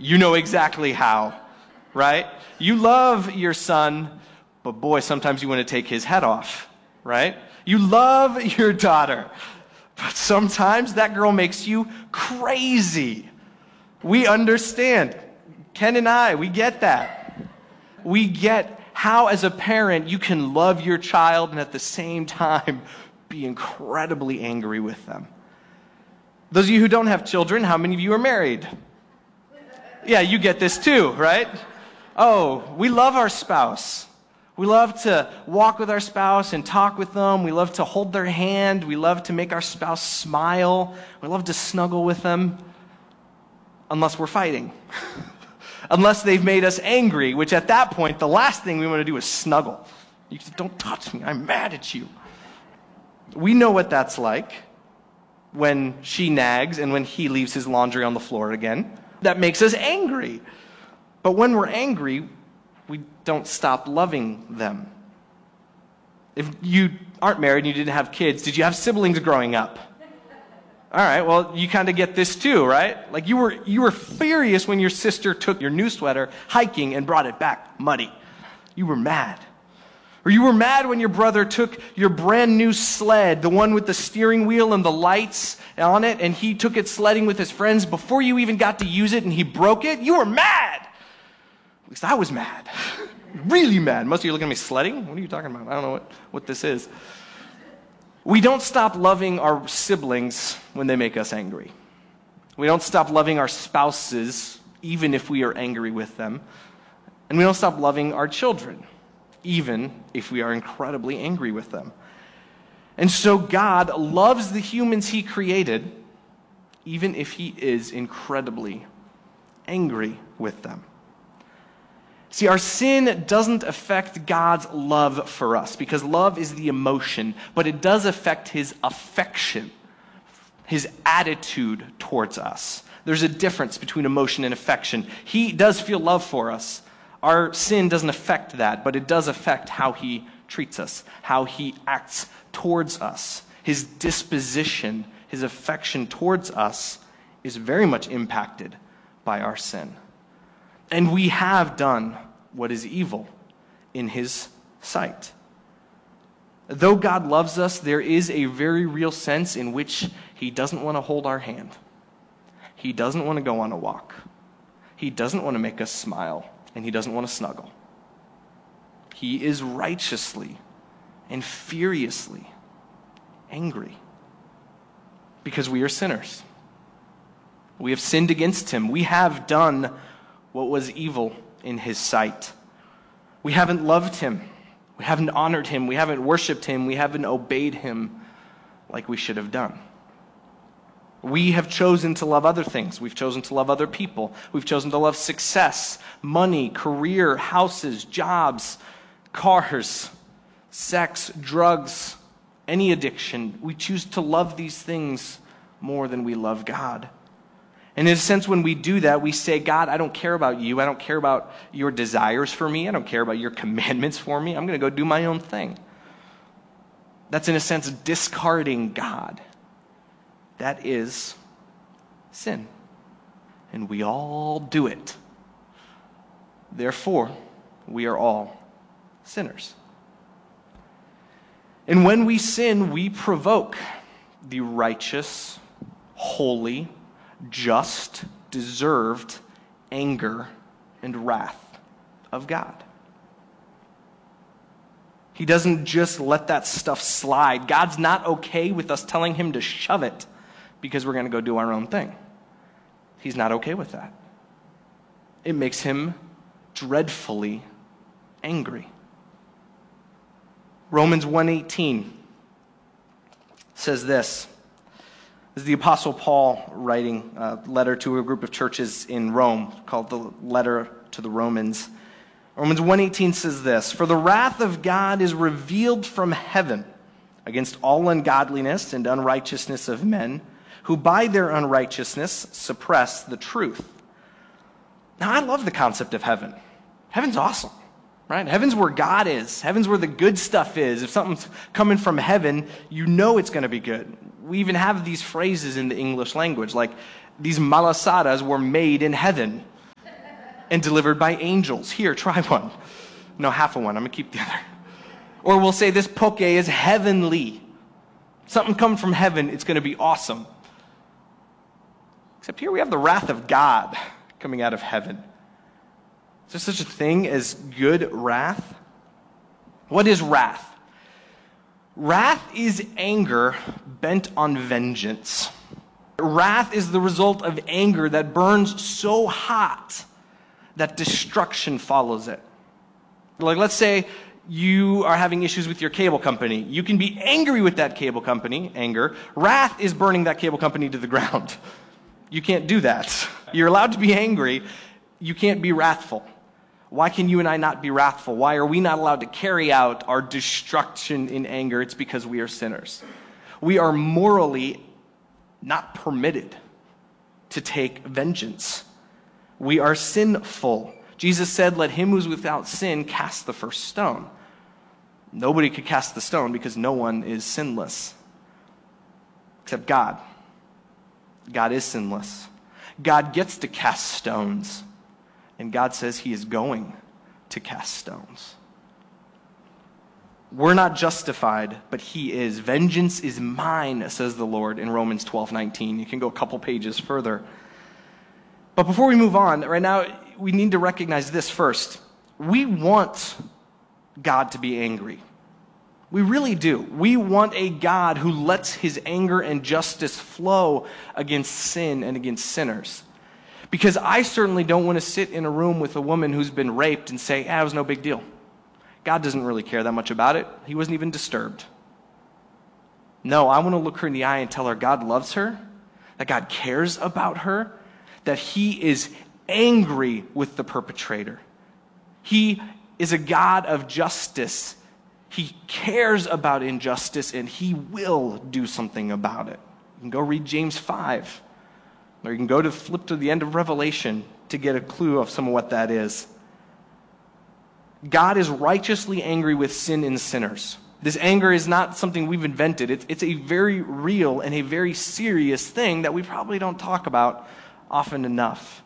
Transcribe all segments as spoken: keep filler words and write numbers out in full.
You know exactly how, right? You love your son, but boy, sometimes you want to take his head off, right? You love your daughter, but sometimes that girl makes you crazy. We understand. Ken and I, we get that. We get how, as a parent, you can love your child and at the same time be incredibly angry with them. Those of you who don't have children, how many of you are married? Yeah, you get this too, right? Oh, we love our spouse. We love to walk with our spouse and talk with them. We love to hold their hand. We love to make our spouse smile. We love to snuggle with them, unless we're fighting. Unless they've made us angry, which at that point, the last thing we want to do is snuggle. You say, don't touch me, I'm mad at you. We know what that's like when she nags and when he leaves his laundry on the floor again. That makes us angry. But when we're angry, we don't stop loving them. If you aren't married and you didn't have kids, did you have siblings growing up? All right, well, you kind of get this too, right? Like you were you were furious when your sister took your new sweater hiking and brought it back muddy. You were mad. Or you were mad when your brother took your brand new sled, the one with the steering wheel and the lights on it, and he took it sledding with his friends before you even got to use it and he broke it. You were mad. At least I was mad. Really mad. Most of you are looking at me sledding? What are you talking about? I don't know what, what this is. We don't stop loving our siblings when they make us angry. We don't stop loving our spouses even if we are angry with them. And we don't stop loving our children even if we are incredibly angry with them. And so God loves the humans he created even if he is incredibly angry with them. See, our sin doesn't affect God's love for us because love is the emotion, but it does affect his affection, his attitude towards us. There's a difference between emotion and affection. He does feel love for us. Our sin doesn't affect that, but it does affect how he treats us, how he acts towards us. His disposition, his affection towards us is very much impacted by our sin. And we have done what is evil in his sight. Though God loves us, there is a very real sense in which he doesn't want to hold our hand. He doesn't want to go on a walk. He doesn't want to make us smile, and he doesn't want to snuggle. He is righteously and furiously angry because we are sinners. We have sinned against him. We have done what was evil in his sight. We haven't loved him. We haven't honored him. We haven't worshiped him. We haven't obeyed him like we should have done. We have chosen to love other things. We've chosen to love other people. We've chosen to love success, money, career, houses, jobs, cars, sex, drugs, any addiction. We choose to love these things more than we love God. And in a sense, when we do that, we say, God, I don't care about you. I don't care about your desires for me. I don't care about your commandments for me. I'm going to go do my own thing. That's, in a sense, discarding God. That is sin. And we all do it. Therefore, we are all sinners. And when we sin, we provoke the righteous, holy, just, deserved anger and wrath of God. He doesn't just let that stuff slide. God's not okay with us telling him to shove it because we're going to go do our own thing. He's not okay with that. It makes him dreadfully angry. Romans one eighteen says this. This is the Apostle Paul writing a letter to a group of churches in Rome called the Letter to the Romans. Romans one eighteen says this, "For the wrath of God is revealed from heaven against all ungodliness and unrighteousness of men, who by their unrighteousness suppress the truth." Now, I love the concept of heaven. Heaven's awesome, right? Heaven's where God is. Heaven's where the good stuff is. If something's coming from heaven, you know it's going to be good. We even have these phrases in the English language, like these malasadas were made in heaven. and delivered by angels. Here, try one. No, half of one. I'm going to keep the other. Or we'll say this poke is heavenly. Something come from heaven, it's going to be awesome. Except here we have the wrath of God coming out of heaven. Is there such a thing as good wrath? What is wrath? Wrath is anger bent on vengeance. Wrath is the result of anger that burns so hot that destruction follows it. Like, let's say you are having issues with your cable company. You can be angry with that cable company, anger. Wrath is burning that cable company to the ground. You can't do that. You're allowed to be angry. You can't be wrathful. Why can you and I not be wrathful? Why are we not allowed to carry out our destruction in anger? It's because we are sinners. We are morally not permitted to take vengeance. We are sinful. Jesus said, let him who's without sin cast the first stone. Nobody could cast the stone because no one is sinless. Except God. God is sinless. God gets to cast stones. And God says he is going to cast stones. We're not justified, but he is. Vengeance is mine, says the Lord in Romans twelve nineteen. You can go a couple pages further. But before we move on, right now, we need to recognize this first. We want God to be angry. We really do. We want a God who lets his anger and justice flow against sin and against sinners. Because I certainly don't want to sit in a room with a woman who's been raped and say, ah, it was no big deal. God doesn't really care that much about it. He wasn't even disturbed. No, I want to look her in the eye and tell her God loves her, that God cares about her, that he is angry with the perpetrator. He is a God of justice. He cares about injustice, and he will do something about it. You can go read James five. Or you can go to flip to the end of Revelation to get a clue of some of what that is. God is righteously angry with sin and sinners. This anger is not something we've invented. It's, it's a very real and a very serious thing that we probably don't talk about often enough.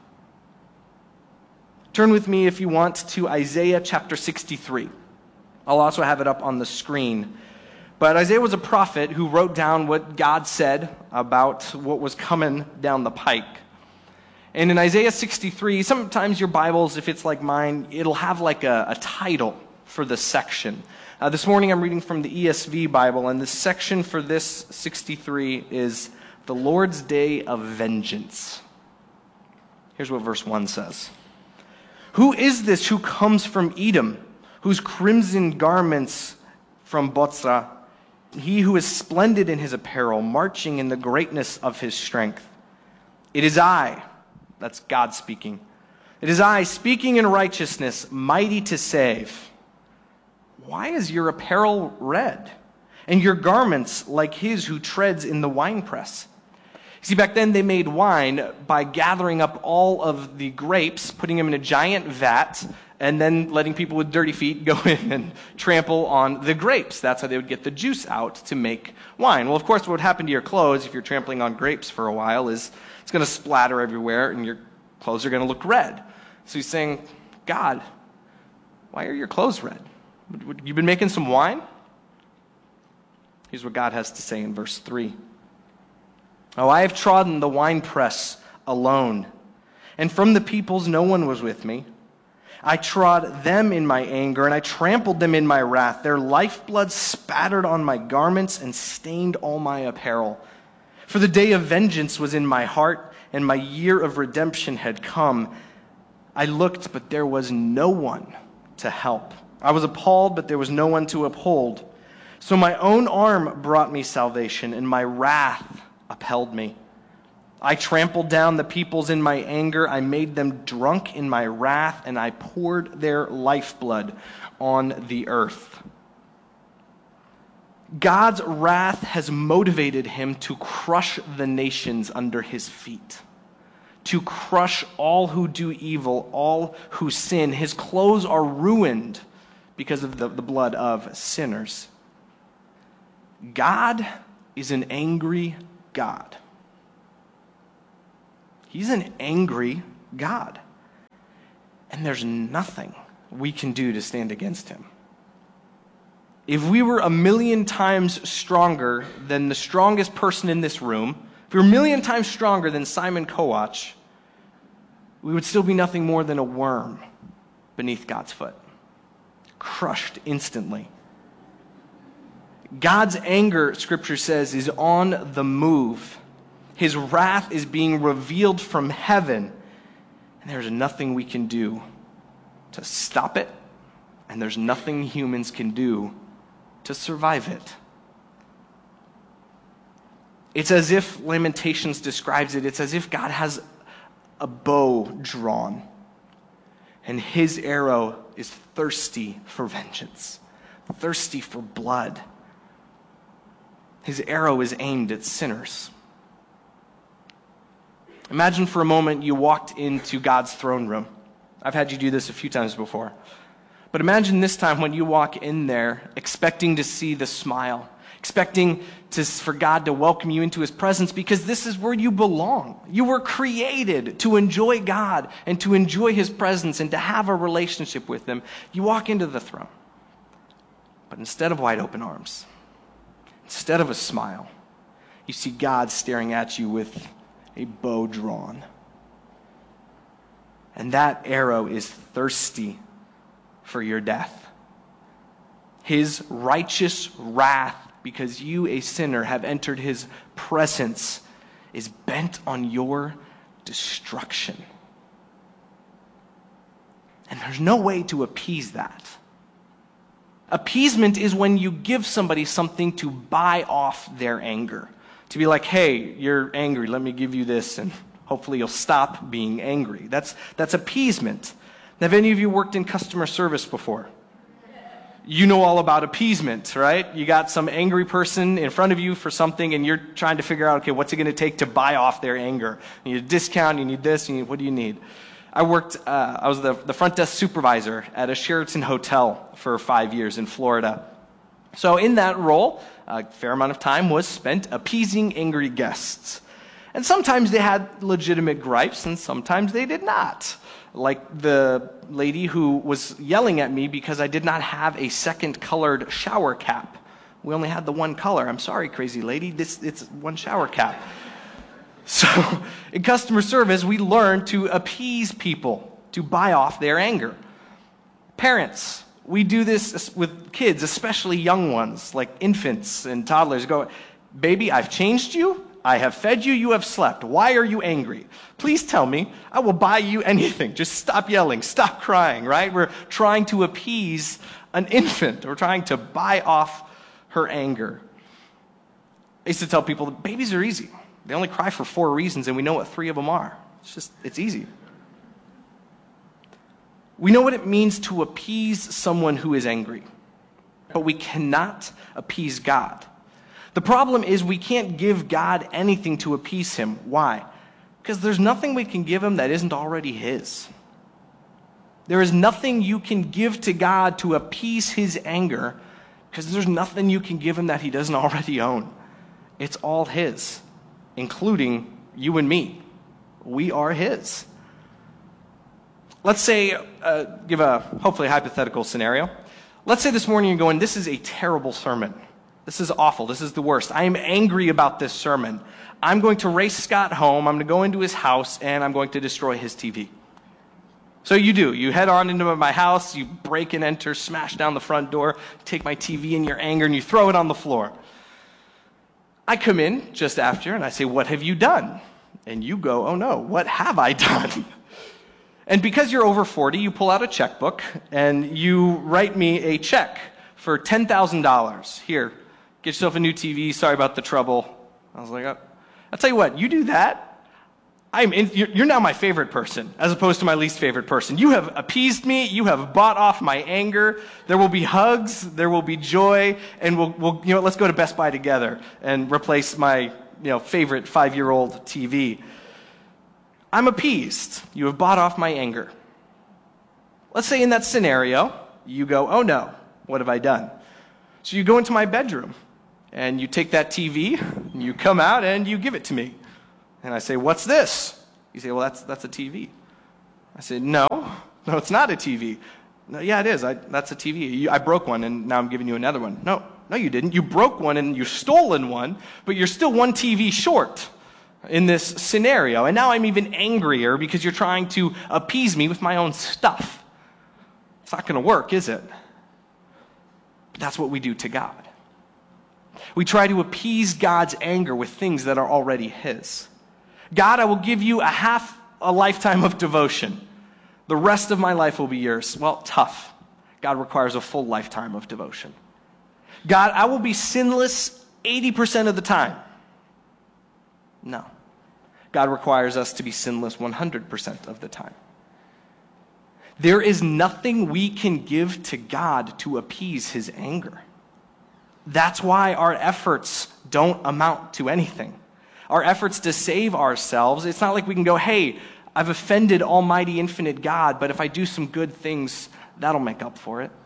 Turn with me, if you want, to Isaiah chapter sixty-three. I'll also have it up on the screen. But Isaiah was a prophet who wrote down what God said about what was coming down the pike. And in Isaiah sixty-three, sometimes your Bibles, if it's like mine, it'll have like a, a title for the section. Uh, this morning I'm reading from the E S V Bible, and the section for this sixty-three is the Lord's Day of Vengeance. Here's what verse one says. Who is this who comes from Edom, whose crimson garments from Bozrah? He who is splendid in his apparel, marching in the greatness of his strength. It is I, that's God speaking. It is I, speaking in righteousness, mighty to save. Why is your apparel red, and your garments like his who treads in the winepress? See, back then they made wine by gathering up all of the grapes, putting them in a giant vat, and then letting people with dirty feet go in and trample on the grapes. That's how they would get the juice out to make wine. Well, of course, what would happen to your clothes if you're trampling on grapes for a while is it's going to splatter everywhere, and your clothes are going to look red. So he's saying, God, why are your clothes red? You've been making some wine? Here's what God has to say in verse three. Oh, I have trodden the winepress alone, and from the peoples no one was with me. I trod them in my anger, and I trampled them in my wrath. Their lifeblood spattered on my garments and stained all my apparel. For the day of vengeance was in my heart, and my year of redemption had come. I looked, but there was no one to help. I was appalled, but there was no one to uphold. So my own arm brought me salvation, and my wrath upheld me. I trampled down the peoples in my anger. I made them drunk in my wrath, and I poured their lifeblood on the earth. God's wrath has motivated him to crush the nations under his feet, to crush all who do evil, all who sin. His clothes are ruined because of the, the blood of sinners. God is an angry God. He's an angry God. and there's nothing we can do to stand against him. If we were a million times stronger than the strongest person in this room, if we were a million times stronger than Simon Kowach, we would still be nothing more than a worm beneath God's foot, crushed instantly. God's anger, Scripture says, is on the move. His wrath is being revealed from heaven, and there's nothing we can do to stop it, and there's nothing humans can do to survive it. It's as if Lamentations describes it, it's as if God has a bow drawn, and his arrow is thirsty for vengeance, thirsty for blood. His arrow is aimed at sinners. Imagine for a moment you walked into God's throne room. I've had you do this a few times before. But imagine this time when you walk in there expecting to see the smile, expecting to, for God to welcome you into his presence, because this is where you belong. You were created to enjoy God and to enjoy his presence and to have a relationship with him. You walk into the throne. But instead of wide open arms, instead of a smile, you see God staring at you with a bow drawn. And that arrow is thirsty for your death. His righteous wrath, because you, a sinner, have entered his presence, is bent on your destruction. And there's no way to appease that. Appeasement is when you give somebody something to buy off their anger. To be like, hey, you're angry, let me give you this, and hopefully you'll stop being angry. That's, that's appeasement. Have any of you worked in customer service before? You know all about appeasement, right? You got some angry person in front of you for something, and you're trying to figure out, okay, what's it going to take to buy off their anger? You need a discount, you need this, you need, what do you need? I worked, uh, I was the, the front desk supervisor at a Sheraton hotel for five years in Florida. So in that role, a fair amount of time was spent appeasing angry guests. And sometimes they had legitimate gripes, and sometimes they did not. Like the lady who was yelling at me because I did not have a second colored shower cap. We only had the one color. I'm sorry, crazy lady, this it's one shower cap. So in customer service, we learn to appease people, to buy off their anger. Parents, we do this with kids, especially young ones, like infants and toddlers. Go, baby, I've changed you. I have fed you, you have slept. Why are you angry? Please tell me. I will buy you anything. Just stop yelling, stop crying, right? We're trying to appease an infant. We're trying to buy off her anger. I used to tell people that babies are easy. They only cry for four reasons, and we know what three of them are. It's just, it's easy. We know what it means to appease someone who is angry, but we cannot appease God. The problem is we can't give God anything to appease him. Why? Because there's nothing we can give him that isn't already his. There is nothing you can give to God to appease his anger, because there's nothing you can give him that he doesn't already own. It's all his, including you and me. We are his. Let's say, uh, give a hopefully hypothetical scenario. Let's say this morning you're going, this is a terrible sermon. This is awful. This is the worst. I am angry about this sermon. I'm going to race Scott home. I'm going to go into his house, and I'm going to destroy his T V. So you do. You head on into my house. You break and enter, smash down the front door, take my T V in your anger, and you throw it on the floor. I come in just after, and I say, what have you done? And you go, oh no, what have I done? And because you're over forty, you pull out a checkbook, and you write me a check for ten thousand dollars. Here, get yourself a new T V. Sorry about the trouble. I was like, oh. I'll tell you what, you do that, I'm in, you're, you're now my favorite person, as opposed to my least favorite person. You have appeased me. You have bought off my anger. There will be hugs. There will be joy. And we'll, we'll you know, let's go to Best Buy together and replace my, you know, favorite five-year-old T V. I'm appeased. You have bought off my anger. Let's say in that scenario, you go, oh no, what have I done? So you go into my bedroom, and you take that T V, and you come out, and you give it to me. And I say, what's this? You say, well, that's, that's a T V. I say, no, No, it's not a T V. No, yeah, it is. I, that's a T V. You, I broke one, and now I'm giving you another one. No, no, you didn't. You broke one, and you've stolen one, but you're still one T V short in this scenario. And now I'm even angrier because you're trying to appease me with my own stuff. It's not going to work, is it? But that's what we do to God. We try to appease God's anger with things that are already his. God, I will give you a half a lifetime of devotion. The rest of my life will be yours. Well, tough. God requires a full lifetime of devotion. God, I will be sinless eighty percent of the time. No. God requires us to be sinless one hundred percent of the time. There is nothing we can give to God to appease his anger. That's why our efforts don't amount to anything. Our efforts to save ourselves, it's not like we can go, hey, I've offended Almighty Infinite God, but if I do some good things, that'll make up for it.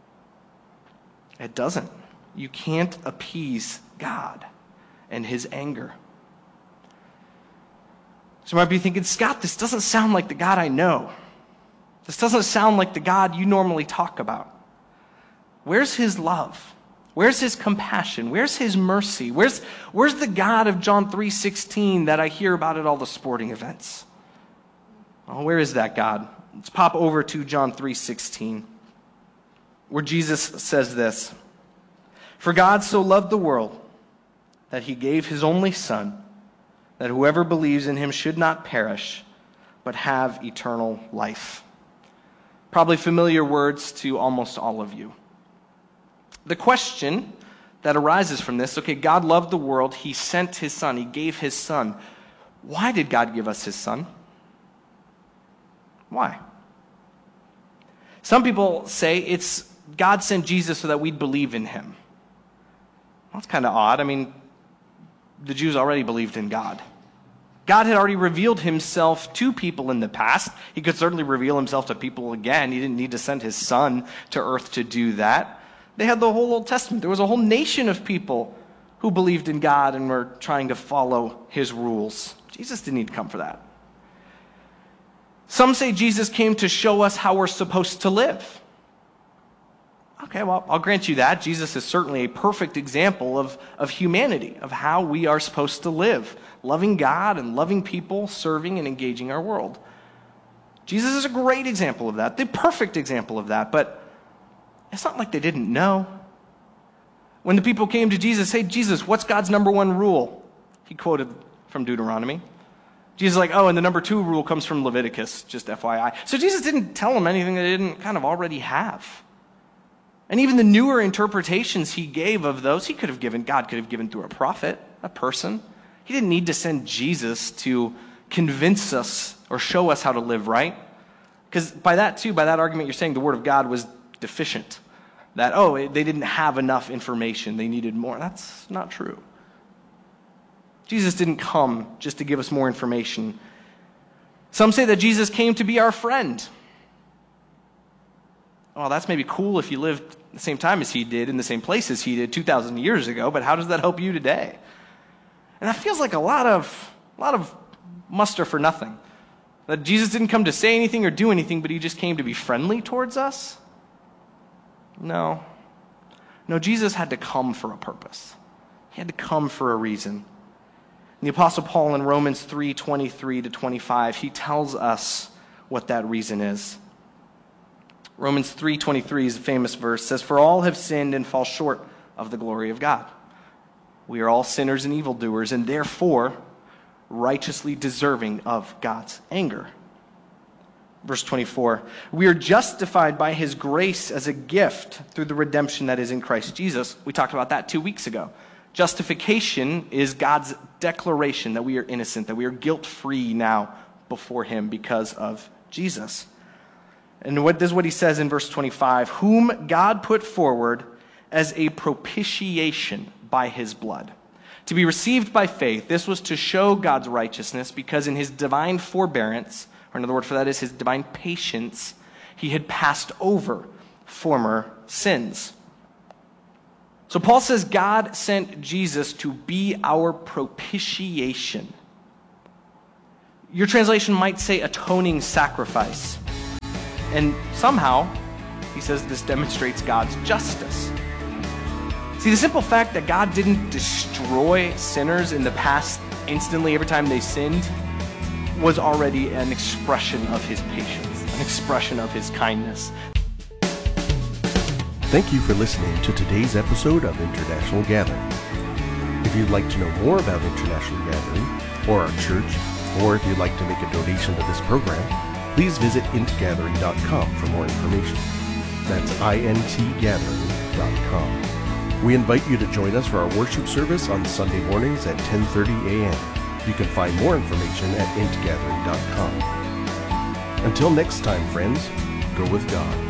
It doesn't. You can't appease God and his anger. So you might be thinking, Scott, this doesn't sound like the God I know. This doesn't sound like the God you normally talk about. Where's his love? Where's his compassion? Where's his mercy? Where's, where's the God of John three sixteen that I hear about at all the sporting events? Well, where is that God? Let's pop over to John three sixteen, where Jesus says this: "For God so loved the world that he gave his only Son, that whoever believes in him should not perish, but have eternal life." Probably familiar words to almost all of you. The question that arises from this, okay, God loved the world, he sent his Son, he gave his Son. Why did God give us his Son? Why? Some people say it's God sent Jesus so that we'd believe in him. Well, that's kind of odd. I mean, the Jews already believed in God. God had already revealed himself to people in the past. He could certainly reveal himself to people again. He didn't need to send his Son to earth to do that. They had the whole Old Testament. There was a whole nation of people who believed in God and were trying to follow his rules. Jesus didn't need to come for that. Some say Jesus came to show us how we're supposed to live. Okay, well, I'll grant you that. Jesus is certainly a perfect example of, of humanity, of how we are supposed to live, loving God and loving people, serving and engaging our world. Jesus is a great example of that, the perfect example of that, but it's not like they didn't know. When the people came to Jesus, hey, Jesus, what's God's number one rule? He quoted from Deuteronomy. Jesus is like, oh, and the number two rule comes from Leviticus, just F Y I. So Jesus didn't tell them anything they didn't kind of already have. And even the newer interpretations he gave of those, he could have given, God could have given through a prophet, a person. He didn't need to send Jesus to convince us or show us how to live right. Because by that too, by that argument, you're saying the word of God was deficient. That, oh, they didn't have enough information, they needed more. That's not true. Jesus didn't come just to give us more information. Some say that Jesus came to be our friend. Well, that's maybe cool if you lived the same time as he did, in the same place as he did two thousand years ago, but how does that help you today? And that feels like a lot of, a lot of muster for nothing. That Jesus didn't come to say anything or do anything, but he just came to be friendly towards us? No. No, Jesus had to come for a purpose. He had to come for a reason. The Apostle Paul in Romans three twenty-three to twenty-five, he tells us what that reason is. Romans three twenty-three is a famous verse. It says, "For all have sinned and fall short of the glory of God. We are all sinners and evildoers, and therefore righteously deserving of God's anger." Verse twenty-four, "We are justified by his grace as a gift through the redemption that is in Christ Jesus." We talked about that two weeks ago. Justification is God's declaration that we are innocent, that we are guilt-free now before him because of Jesus. And what, this is what he says in verse twenty-five, "Whom God put forward as a propitiation by his blood, to be received by faith." This was to show God's righteousness, because in his divine forbearance, or another word for that is his divine patience, he had passed over former sins. So Paul says God sent Jesus to be our propitiation. Your translation might say atoning sacrifice. And somehow, he says this demonstrates God's justice. See, the simple fact that God didn't destroy sinners in the past instantly every time they sinned was already an expression of his patience, an expression of his kindness. Thank you for listening to today's episode of International Gathering. If you'd like to know more about International Gathering, or our church, or if you'd like to make a donation to this program, please visit int gathering dot com for more information. That's int gathering dot com. We invite you to join us for our worship service on Sunday mornings at ten thirty a.m. You can find more information at int gathering dot com. Until next time, friends, go with God.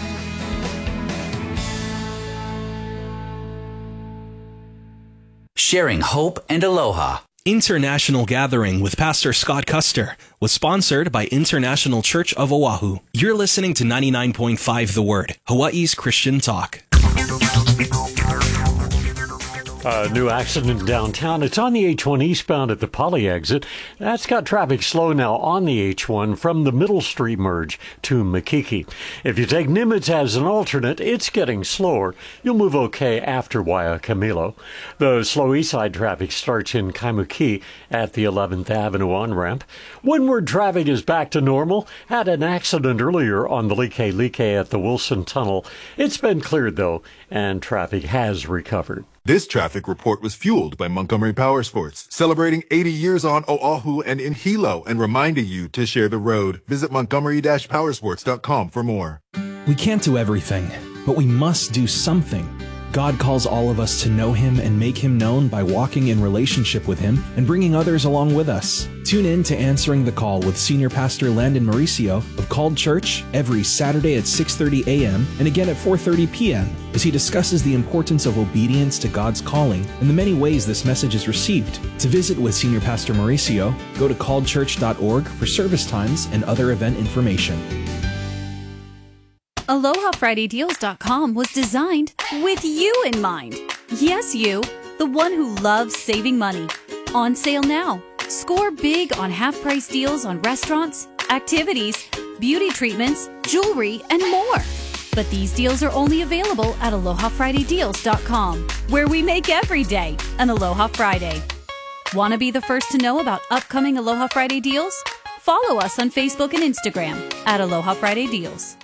Sharing hope and aloha. International Gathering with Pastor Scott Custer was sponsored by International Church of Oahu. You're listening to ninety-nine point five The Word, Hawaii's Christian talk. A new accident downtown. It's on the H one eastbound at the Poly exit. That's got traffic slow now on the H one from the Middle Street merge to Makiki. If you take Nimitz as an alternate, it's getting slower. You'll move okay after Waiakemilo. The slow east side traffic starts in Kaimuki at the eleventh Avenue on-ramp. Windward traffic is back to normal. Had an accident earlier on the Like Like at the Wilson Tunnel. It's been cleared, though, and traffic has recovered. This traffic report was fueled by Montgomery Power Sports, celebrating eighty years on Oahu and in Hilo and reminding you to share the road. Visit montgomery dash powersports dot com for more. We can't do everything, but we must do something. God calls all of us to know Him and make Him known by walking in relationship with Him and bringing others along with us. Tune in to Answering the Call with Senior Pastor Landon Mauricio of Called Church every Saturday at six thirty a.m. and again at four thirty p.m. as he discusses the importance of obedience to God's calling and the many ways this message is received. To visit with Senior Pastor Mauricio, go to called church dot org for service times and other event information. Aloha Friday Deals dot com was designed with you in mind. Yes, you, the one who loves saving money. On sale now. Score big on half-price deals on restaurants, activities, beauty treatments, jewelry, and more. But these deals are only available at Aloha Friday Deals dot com, where we make every day an Aloha Friday. Want to be the first to know about upcoming Aloha Friday deals? Follow us on Facebook and Instagram at Aloha Friday Deals.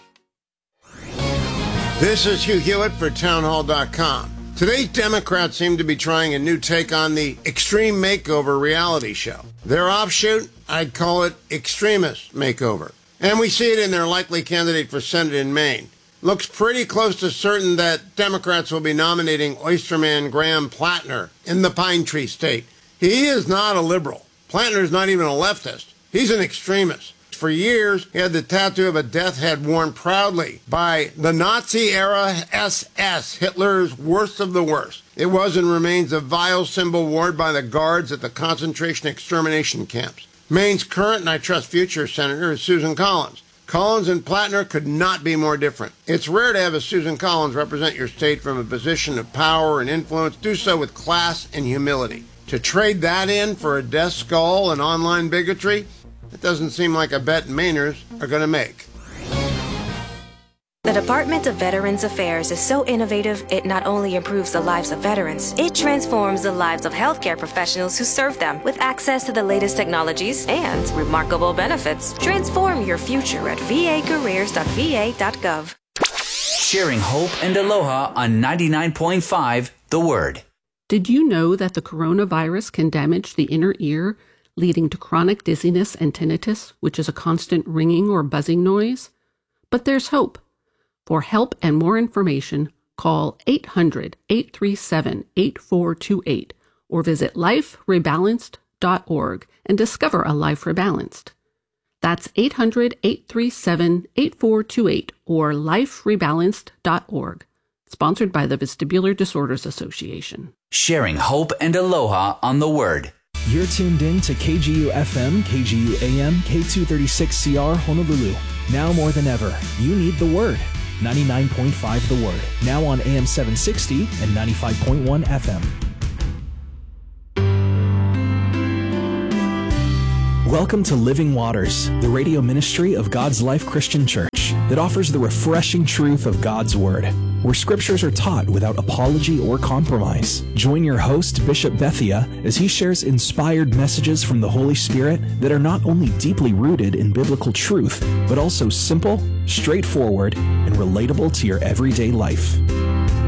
This is Hugh Hewitt for town hall dot com. Today's Democrats seem to be trying a new take on the Extreme Makeover reality show. Their offshoot, I'd call it Extremist Makeover. And we see it in their likely candidate for Senate in Maine. Looks pretty close to certain that Democrats will be nominating Oysterman Graham Plattner in the Pine Tree State. He is not a liberal. Plattner's not even a leftist. He's an extremist. For years, he had the tattoo of a death head worn proudly by the Nazi-era S S, Hitler's worst of the worst. It was and remains a vile symbol worn by the guards at the concentration extermination camps. Maine's current, and I trust future, senator is Susan Collins. Collins and Plattner could not be more different. It's rare to have a Susan Collins represent your state from a position of power and influence, do so with class and humility. To trade that in for a death skull and online bigotry, it doesn't seem like a bet Mainers are going to make. The Department of Veterans Affairs is so innovative, it not only improves the lives of veterans, it transforms the lives of healthcare professionals who serve them with access to the latest technologies and remarkable benefits. Transform your future at v a careers dot v a dot gov. Sharing hope and aloha on ninety-nine point five The Word. Did you know that the coronavirus can damage the inner ear, leading to chronic dizziness and tinnitus, which is a constant ringing or buzzing noise? But there's hope. For help and more information, call eight hundred, eight three seven, eight four two eight or visit life rebalanced dot org and discover a life rebalanced. That's eight hundred, eight three seven, eight four two eight or life rebalanced dot org. Sponsored by the Vestibular Disorders Association. Sharing hope and aloha on The Word. You're tuned in to K G U F M, K G U A M, K two thirty-six C R Honolulu. Now more than ever, you need The Word. ninety-nine point five The Word. Now on A M seven sixty and ninety-five point one F M. Welcome to Living Waters, the radio ministry of God's Life Christian Church that offers the refreshing truth of God's Word, where scriptures are taught without apology or compromise. Join your host, Bishop Bethia, as he shares inspired messages from the Holy Spirit that are not only deeply rooted in biblical truth, but also simple, straightforward, and relatable to your everyday life.